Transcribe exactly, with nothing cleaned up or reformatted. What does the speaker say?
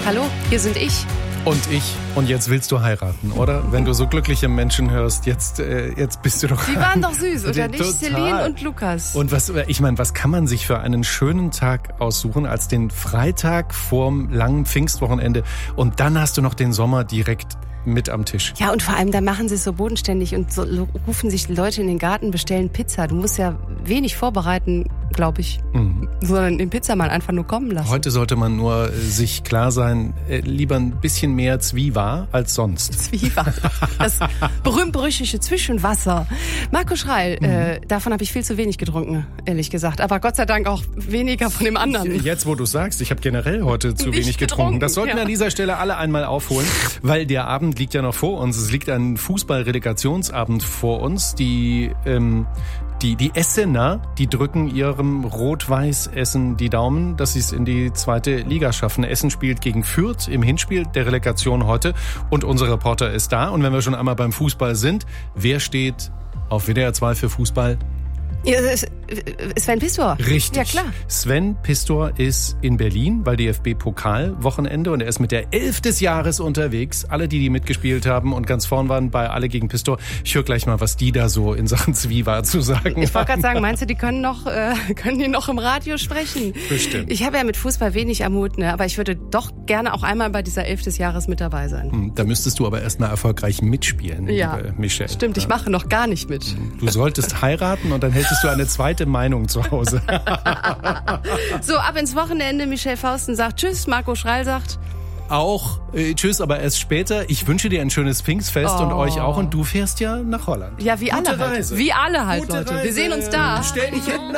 Hallo, hier sind ich. Und ich. Und jetzt willst du heiraten, oder? Wenn du so glückliche Menschen hörst, jetzt, äh, jetzt bist du doch... Die waren doch süß, oder nicht? Total. Celine und Lukas. Und was, ich meine, was kann man sich für einen schönen Tag aussuchen als den Freitag vorm langen Pfingstwochenende? Und dann hast du noch den Sommer direkt mit am Tisch. Ja, und vor allem, da machen sie es so bodenständig und so rufen sich Leute in den Garten, bestellen Pizza. Du musst ja wenig vorbereiten, glaube ich, mhm. sondern den Pizzamann einfach nur kommen lassen. Heute sollte man nur sich klar sein, äh, lieber ein bisschen mehr Zwiewa als sonst. Zwiewa, das berühmt-berüchtigte Zwischenwasser. Marco Schreil, mhm. äh, davon habe ich viel zu wenig getrunken, ehrlich gesagt. Aber Gott sei Dank auch weniger von dem anderen. Jetzt, wo du sagst, ich habe generell heute zu Nicht wenig getrunken. getrunken, Das sollten ja. wir an dieser Stelle alle einmal aufholen, weil der Abend liegt ja noch vor uns. Es liegt ein Fußball-Relegationsabend vor uns. Die... Ähm, Die, die Essener, die drücken ihrem Rot-Weiß-Essen die Daumen, dass sie es in die zweite Liga schaffen. Essen spielt gegen Fürth im Hinspiel der Relegation heute und unser Reporter ist da. Und wenn wir schon einmal beim Fußball sind, wer steht auf W D R zwei für Fußball? Ja, Sven Pistor. Richtig. Ja, klar. Sven Pistor ist in Berlin, weil D F B-Pokal-Wochenende und er ist mit der Elf des Jahres unterwegs. Alle, die die mitgespielt haben und ganz vorn waren bei Alle gegen Pistor. Ich höre gleich mal, was die da so in Sachen Zwiewa zu sagen Ich wollte gerade sagen, meinst du, die können noch, äh, können die noch im Radio sprechen? Bestimmt. Ich habe ja mit Fußball wenig am Hut, ne? Aber ich würde doch gerne auch einmal bei dieser Elf des Jahres mit dabei sein. Da müsstest du aber erst mal erfolgreich mitspielen, ja. liebe Michelle. Stimmt, ich mache noch gar nicht mit. Du solltest heiraten und dann hättest du eine zweite Meinung zu Hause. So, ab ins Wochenende. Michelle Fausten sagt Tschüss, Marco Schreil sagt auch äh, Tschüss, aber erst später. Ich wünsche dir ein schönes Pfingstfest oh. und euch auch. Und du fährst ja nach Holland. Ja, wie Gute alle halt. Reise. Wie alle halt, Gute Leute. Reise. Wir sehen uns da. Stell dich hinten